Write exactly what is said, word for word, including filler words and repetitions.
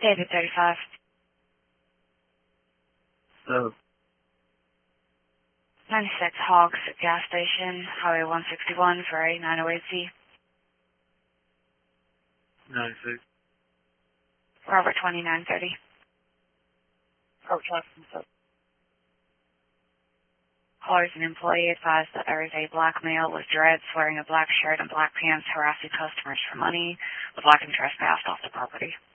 David thirty-five. So, ninety-six Hogs gas station, Highway one sixty-one for eight nine oh eight C. ninety-six. Robert twenty-nine thirty. Robert Johnson. Callers and employee advised that there is a black male with dreads wearing a black shirt and black pants harassing customers for money, would like him trespassed off the property.